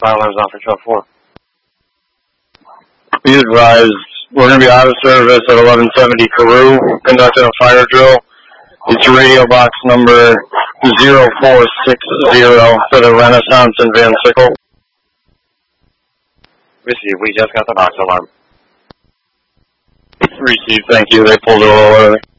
Tyler's off of 4. Be advised, we're going to be out of service at 1170 Carew, conducting a fire drill. It's radio box number 0460 for the Renaissance in Van Sickle. Received, we just got the box alarm. Received, thank you. They pulled it a little early.